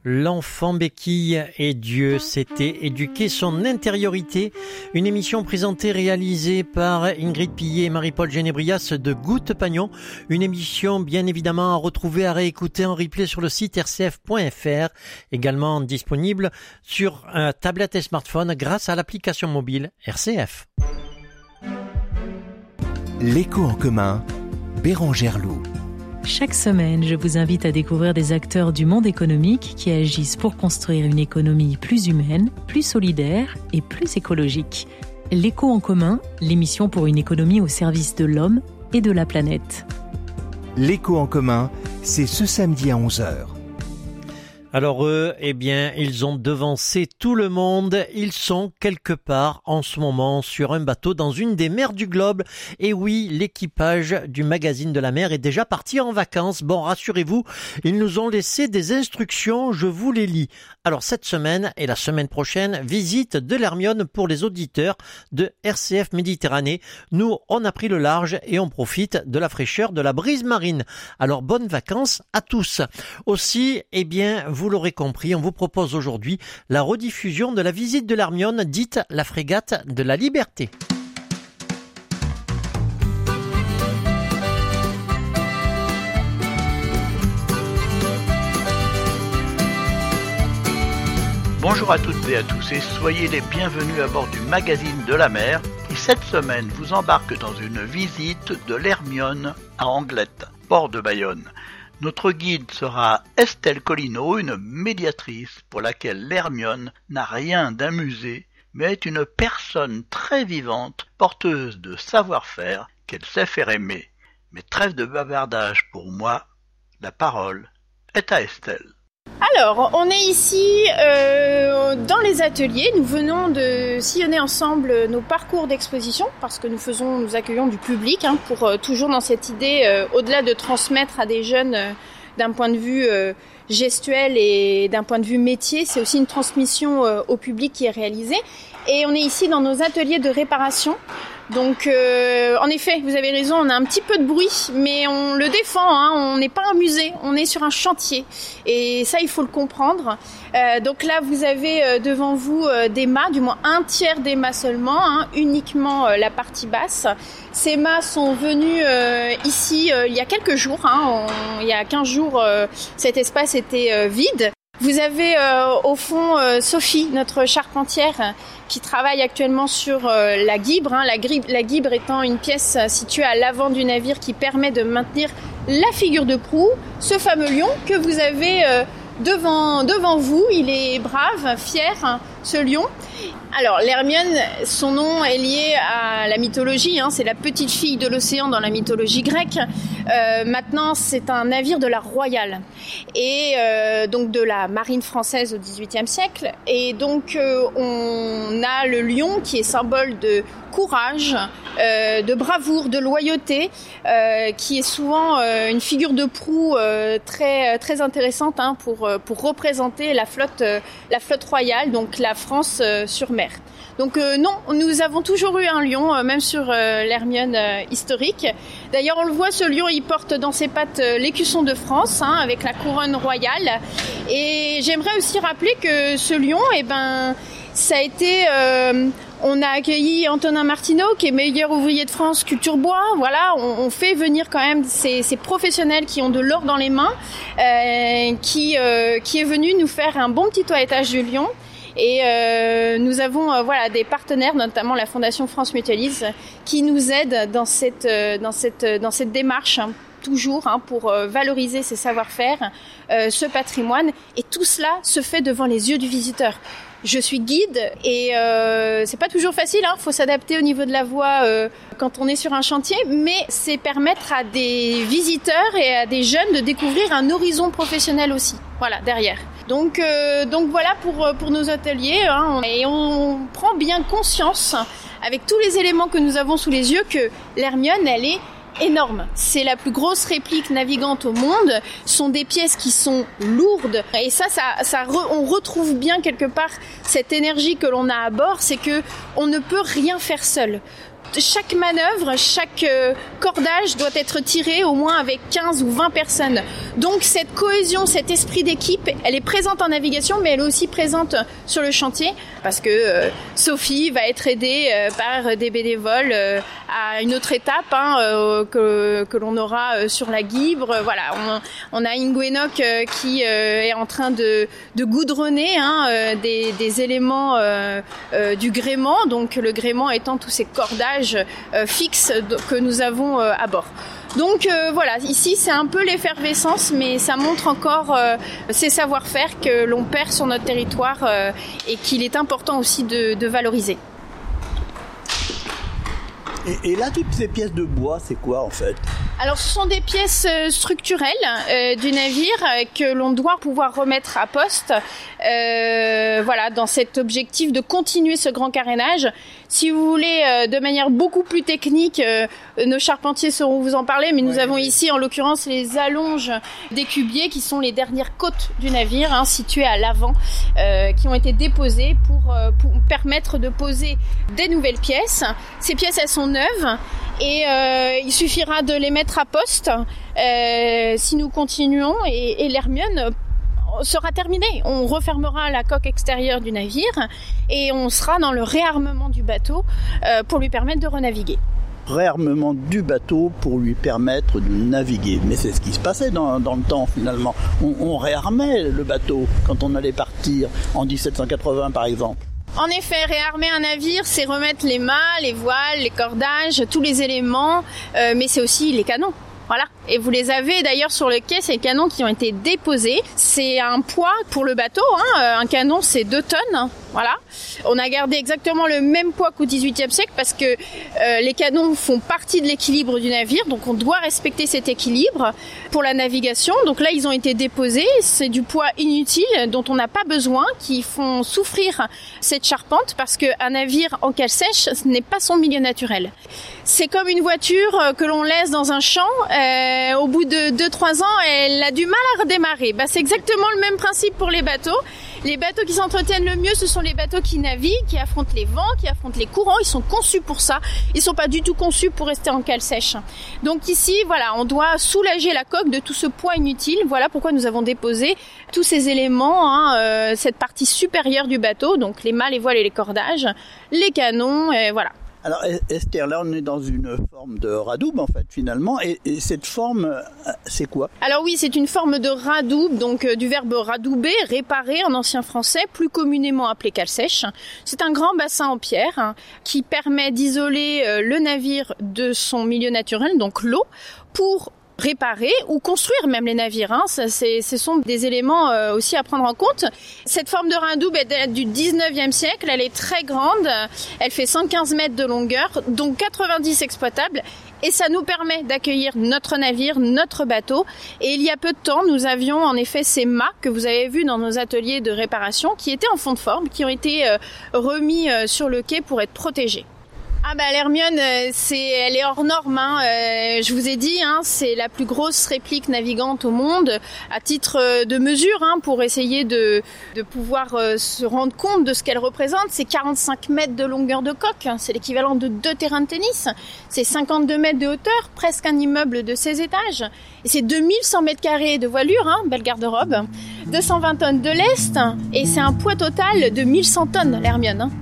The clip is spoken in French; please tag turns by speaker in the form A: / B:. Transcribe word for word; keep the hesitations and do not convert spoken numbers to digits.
A: L'enfant béquille et Dieu s'était éduqué son intériorité. Une émission présentée, réalisée par Ingrid Pillet et Marie-Paul Genébrias de Goutte Pagnon. Une émission bien évidemment à retrouver, à réécouter en replay sur le site r c f point f r. Également disponible sur un tablette et smartphone grâce à l'application mobile R C F.
B: L'écho en commun, Bérangère Loup.
C: Chaque semaine, je vous invite à découvrir des acteurs du monde économique qui agissent pour construire une économie plus humaine, plus solidaire et plus écologique. L'écho en commun, l'émission pour une économie au service de l'homme et de la planète.
B: L'écho en commun, c'est ce samedi à onze heures.
A: Alors eux, eh bien, ils ont devancé tout le monde. Ils sont quelque part en ce moment sur un bateau dans une des mers du globe. Et oui, l'équipage du magazine de la mer est déjà parti en vacances. Bon, rassurez-vous, ils nous ont laissé des instructions, je vous les lis. Alors cette semaine et la semaine prochaine, visite de l'Hermione pour les auditeurs de R C F Méditerranée. Nous, on a pris le large et on profite de la fraîcheur de la brise marine. Alors bonnes vacances à tous. Aussi, eh bien, vous l'aurez compris, on vous propose aujourd'hui la rediffusion de la visite de l'Hermione, dite la frégate de la Liberté.
D: Bonjour à toutes et à tous et soyez les bienvenus à bord du magazine de la mer qui cette semaine vous embarque dans une visite de l'Hermione à Anglette, port de Bayonne. Notre guide sera Estelle Collineau, une médiatrice pour laquelle l'Hermione n'a rien d'un musée, mais est une personne très vivante, porteuse de savoir-faire qu'elle sait faire aimer. Mais trêve de bavardage pour moi, la parole est à Estelle.
E: Alors, on est ici euh, dans les ateliers. Nous venons de sillonner ensemble nos parcours d'exposition parce que nous faisons, nous accueillons du public hein, pour euh, toujours dans cette idée, euh, au-delà de transmettre à des jeunes euh, d'un point de vue euh, gestuel et d'un point de vue métier, c'est aussi une transmission euh, au public qui est réalisée. Et on est ici dans nos ateliers de réparation. Donc, euh, en effet, vous avez raison, on a un petit peu de bruit, mais on le défend, hein, on n'est pas un musée, on est sur un chantier. Et ça, il faut le comprendre. Euh, donc là, vous avez euh, devant vous euh, des mâts, du moins un tiers des mâts seulement, hein, uniquement euh, la partie basse. Ces mâts sont venus euh, ici euh, il y a quelques jours, hein, on, il y a quinze jours, euh, cet espace était euh, vide. Vous avez euh, au fond euh, Sophie, notre charpentière, qui travaille actuellement sur euh, la guibre, hein, la, gri- la guibre étant une pièce située à l'avant du navire qui permet de maintenir la figure de proue, ce fameux lion que vous avez euh, devant, devant vous. Il est brave, fier, hein, ce lion. Alors, l'Hermione, son nom est lié à la mythologie, hein, c'est la petite fille de l'océan dans la mythologie grecque. Euh, maintenant, c'est un navire de la Royale et euh, donc de la marine française au dix-huitième siècle. Et donc, euh, on a le lion qui est symbole de courage, euh, de bravoure, de loyauté, euh, qui est souvent euh, une figure de proue euh, très très intéressante hein, pour pour représenter la flotte euh, la flotte royale, donc la France euh, sur mer. Donc euh, non, nous avons toujours eu un lion, euh, même sur euh, l'Hermione euh, historique. D'ailleurs, on le voit, ce lion, il porte dans ses pattes euh, l'écusson de France, hein, avec la couronne royale. Et j'aimerais aussi rappeler que ce lion, eh ben, ça a été... Euh, on a accueilli Antonin Martineau, qui est meilleur ouvrier de France culture bois. Voilà, on, on fait venir quand même ces, ces professionnels qui ont de l'or dans les mains, euh, qui, euh, qui est venu nous faire un bon petit toilettage du lion. Et euh, nous avons euh, voilà des partenaires, notamment la Fondation France Mutualise, qui nous aident dans cette euh, dans cette dans cette démarche hein, toujours hein, pour euh, valoriser ces savoir-faire, euh, ce patrimoine. Et tout cela se fait devant les yeux du visiteur. Je suis guide et euh, c'est pas toujours facile, hein, faut s'adapter au niveau de la voix euh, quand on est sur un chantier, mais c'est permettre à des visiteurs et à des jeunes de découvrir un horizon professionnel aussi, voilà, derrière. Donc, euh, donc voilà pour, pour nos ateliers, hein, et on prend bien conscience, avec tous les éléments que nous avons sous les yeux, que l'Hermione, elle est énorme. C'est la plus grosse réplique navigante au monde. Ce sont des pièces qui sont lourdes. Et ça, ça, ça re, on retrouve bien quelque part cette énergie que l'on a à bord, c'est que on ne peut rien faire seul. chaque manœuvre, chaque euh, cordage doit être tiré au moins avec quinze ou vingt personnes. Donc cette cohésion, cet esprit d'équipe, elle est présente en navigation, mais elle est aussi présente sur le chantier, parce que euh, Sophie va être aidée euh, par des bénévoles euh, à une autre étape hein, euh, que, que l'on aura euh, sur la Guibre. Voilà, on, on a Ingo Enoch euh, qui euh, est en train de, de goudronner hein, euh, des, des éléments euh, euh, du gréement, donc le gréement étant tous ces cordages euh, fixes que nous avons euh, à bord. Donc euh, voilà, ici c'est un peu l'effervescence, mais ça montre encore euh, ces savoir-faire que l'on perd sur notre territoire euh, et qu'il est important aussi de, de valoriser.
F: Et, et là, toutes ces pièces de bois, c'est quoi en fait ?
E: Alors ce sont des pièces structurelles euh, du navire euh, que l'on doit pouvoir remettre à poste euh, voilà, dans cet objectif de continuer ce grand carénage. Si vous voulez, euh, de manière beaucoup plus technique, euh, nos charpentiers sauront vous en parler, mais nous ouais, avons ouais. ici en l'occurrence les allonges des cubiers qui sont les dernières côtes du navire, hein, situées à l'avant, euh, qui ont été déposées pour, euh, pour permettre de poser des nouvelles pièces. Ces pièces, elles sont neuves et euh, il suffira de les mettre à poste euh, si nous continuons et, et l'Hermione sera terminé. On refermera la coque extérieure du navire et on sera dans le réarmement du bateau euh, pour lui permettre de renaviguer.
F: Réarmement du bateau pour lui permettre de naviguer. Mais c'est ce qui se passait dans, dans le temps finalement. On, on réarmait le bateau quand on allait partir en dix-sept cent quatre-vingts par exemple.
E: En effet, réarmer un navire, c'est remettre les mâts, les voiles, les cordages, tous les éléments, euh, mais c'est aussi les canons. Voilà. Et vous les avez d'ailleurs sur le quai, ces canons qui ont été déposés. C'est un poids pour le bateau, hein. Un canon c'est deux tonnes. Voilà. On a gardé exactement le même poids qu'au dix-huitième siècle parce que euh, les canons font partie de l'équilibre du navire, donc on doit respecter cet équilibre pour la navigation. Donc là, ils ont été déposés. C'est du poids inutile dont on n'a pas besoin, qui font souffrir cette charpente parce qu'un navire en cale sèche, ce n'est pas son milieu naturel. C'est comme une voiture que l'on laisse dans un champ. Euh, au bout de deux trois ans, elle a du mal à redémarrer. Bah, c'est exactement le même principe pour les bateaux. Les bateaux qui s'entretiennent le mieux, ce sont les bateaux qui naviguent, qui affrontent les vents, qui affrontent les courants. Ils sont conçus pour ça. Ils sont pas du tout conçus pour rester en cale sèche. Donc ici, voilà, on doit soulager la coque de tout ce poids inutile. Voilà pourquoi nous avons déposé tous ces éléments, hein, euh, cette partie supérieure du bateau, donc les mâts, les voiles et les cordages, les canons, et voilà.
F: Alors Esther, là on est dans une forme de radoub en fait finalement, et, et cette forme c'est quoi ?
E: Alors oui, c'est une forme de radoub, donc euh, du verbe radouber, réparer en ancien français, plus communément appelé cale sèche. C'est un grand bassin en pierre hein, qui permet d'isoler euh, le navire de son milieu naturel, donc l'eau, pour réparer ou construire même les navires. Hein. Ça, c'est, ce sont des éléments euh, aussi à prendre en compte. Cette forme de radoub elle date du dix-neuvième siècle. Elle est très grande. Elle fait cent quinze mètres de longueur, dont quatre-vingt-dix exploitables. Et ça nous permet d'accueillir notre navire, notre bateau. Et il y a peu de temps, nous avions en effet ces mâts que vous avez vus dans nos ateliers de réparation qui étaient en fond de forme, qui ont été euh, remis euh, sur le quai pour être protégés. Ah bah l'Hermione, c'est, elle est hors norme. Hein. Euh, je vous ai dit, hein, c'est la plus grosse réplique navigante au monde, à titre de mesure, hein, pour essayer de, de pouvoir euh, se rendre compte de ce qu'elle représente. C'est quarante-cinq mètres de longueur de coque, hein, c'est l'équivalent de deux terrains de tennis. C'est cinquante-deux mètres de hauteur, presque un immeuble de seize étages. Et c'est deux mille cent mètres carrés de voilure, hein, belle garde-robe, deux cent vingt tonnes de lest, et c'est un poids total de mille cent tonnes, l'Hermione. Hein.